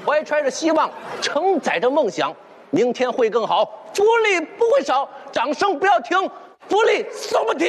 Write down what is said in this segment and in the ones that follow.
怀揣着希望，承载着梦想，明天会更好，福利不会少，掌声不要停，福利送不停。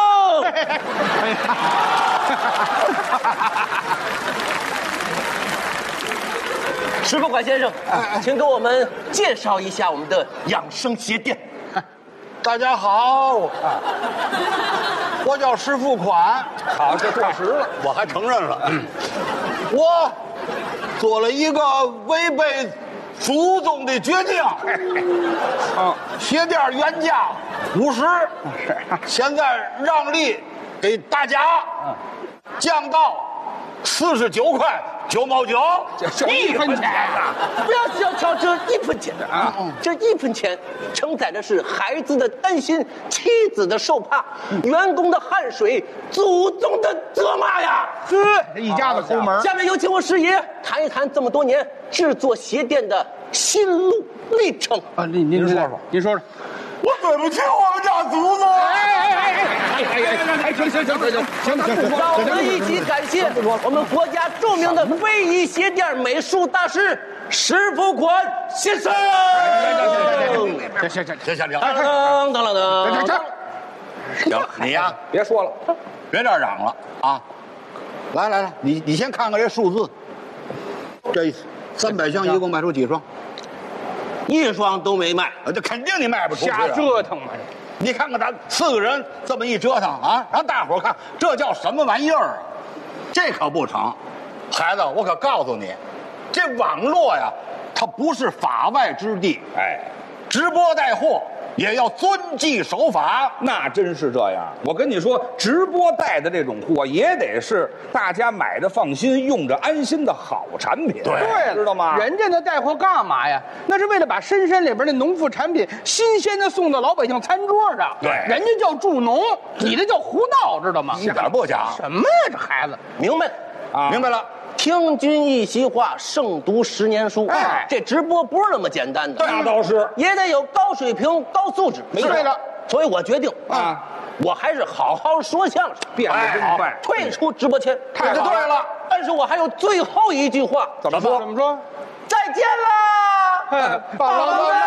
石富管先生，请给我们介绍一下我们的养生鞋店。 大家好，我叫石富款。 好，这过时了， 我还承认了，我做了一个违背祖宗的决定。鞋店原价50，现在让利给大家降到49块9毛9， 就1分钱啊！ 不要小瞧这1分钱啊！这1分钱承载的是孩子的担心、妻子的受怕、员工的汗水、祖宗的责骂呀！ 一家子抠门。 下面有请我师爷谈一谈这么多年制作鞋垫的心路历程啊！您说说，您说说。 我对不起我们家祖宗。 行， 让我们一起感谢我们国家著名的非遗鞋垫美术大师石富款先生。 行， 行，你呀， 别说了， 别这样嚷了啊！来，你先看看这数字，这300箱一共卖出几双 ？1双都没卖， 这肯定你卖不出去。 瞎折腾嘛！ 你看看咱4个人这么一折腾啊，让大伙看这叫什么玩意儿啊？这可不成，孩子，我可告诉你，这网络呀，它不是法外之地。哎，直播带货也要遵纪守法。 那真是这样。我跟你说，直播带的这种货也得是大家买的放心、用着安心的好产品。 对， 知道吗？ 人家那带货干嘛呀？那是为了把深山里边的农副产品新鲜的送到老百姓餐桌上。 对， 人家叫助农，你这叫胡闹，知道吗？ 一点不假。 什么呀，这孩子！ 明白啊，明白了。 听君一席话，胜读10年书。 哎， 这直播不是那么简单的， 那倒是， 也得有高水平、高素质。 没错的。 所以我决定啊， 我还是好好说相声， 变得真快， 退出直播间。 太对了。 但是我还有最后一句话， 怎么说？ 再见啦， 宝宝们！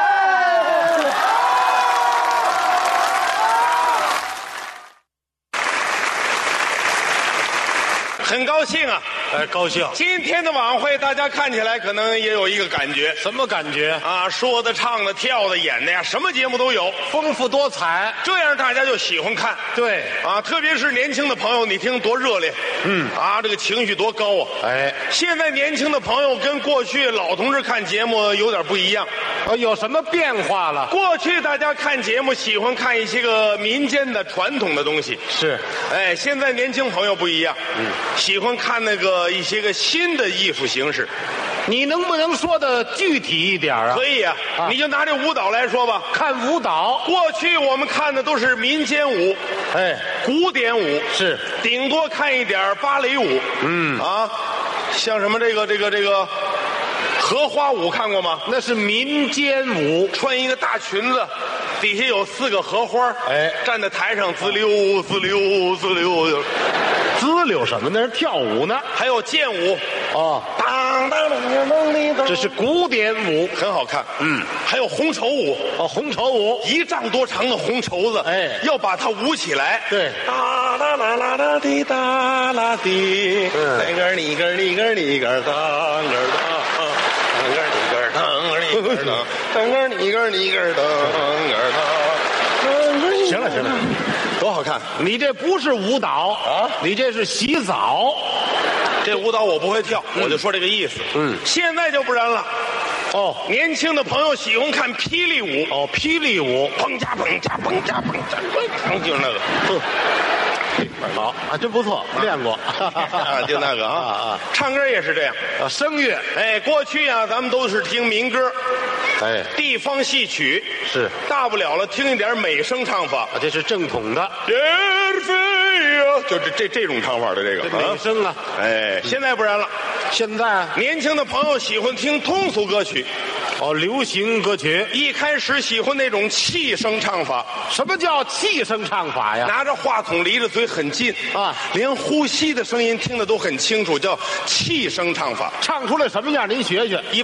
很高兴啊， 高兴。 今天的晚会大家看起来可能也有一个感觉， 什么感觉啊？说的、唱的、跳的、演的呀，什么节目都有， 丰富多彩。 这样大家就喜欢看。 对啊，特别是年轻的朋友，你听多热烈，啊，这个情绪多高啊！ 哎， 现在年轻的朋友跟过去老同志看节目有点不一样。 有什么变化了？ 过去大家看节目喜欢看一些个民间的传统的东西， 是。 哎，现在年轻朋友不一样，喜欢看那个一些个新的艺术形式。 你能不能说的具体一点啊？ 可以啊，你就拿这舞蹈来说吧。 看舞蹈， 过去我们看的都是民间舞， 哎， 古典舞是， 顶多看一点芭蕾舞。像什么这个荷花舞看过吗？ 那是民间舞， 穿一个大裙子，底下有4个荷花， 哎， 站在台上滋溜滋溜滋溜， 滋溜什么？那是跳舞呢。 还有剑舞， 哦， 当当当当当， 这是古典舞， 很好看。还有红绸舞， 红绸舞 1丈多长的红绸子， 哎， 要把它舞起来。 对， 哒啦啦啦啦滴哒啦滴，那个你个你个你个当个当。 行了， 多好看！ 你这不是舞蹈啊，你这是洗澡。 这舞蹈我不会跳，我就说这个意思。现在就不然了。年轻的朋友喜欢看霹雳舞。 霹雳舞， 砰嚓砰嚓砰嚓砰嚓，就是那个。 好啊，真不错，练过。 就那个啊，唱歌也是这样。 声乐， 哎，过去啊，咱们都是听民歌， 哎， 地方戏曲是， 大不了了听一点美声唱法， 这是正统的。 就这种唱法的这个美声啊。 哎，现在不然了， 现在年轻的朋友喜欢听通俗歌曲。 流行歌曲一开始喜欢那种气声唱法。 什么叫气声唱法呀？ 拿着话筒离着嘴很近啊， 连呼吸的声音听得都很清楚，叫气声唱法。 唱出来什么样？您学学。 一